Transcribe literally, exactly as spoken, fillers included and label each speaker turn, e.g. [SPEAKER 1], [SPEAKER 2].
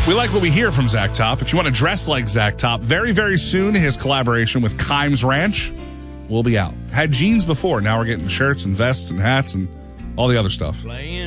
[SPEAKER 1] We like what we hear from Zach Top. If you want to dress like Zach Top, very, very soon, his collaboration with Kimes Ranch will be out. Had jeans before. Now we're getting shirts and vests and hats and all the other stuff.